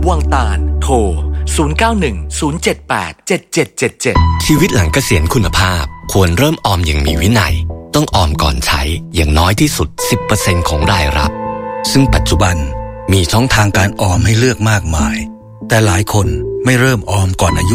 วังตาลโทร0910787777 ชีวิตหลังเกษียณคุณภาพควรเริ่มออมอย่างมีวินัยต้องออมก่อนใช้อย่างน้อยที่สุด 10% ของรายรับซึ่งปัจจุบันมีช่องทางการออมให้เลือกมากมายแต่หลายคนไม่เริ่มออมก่อนอายุ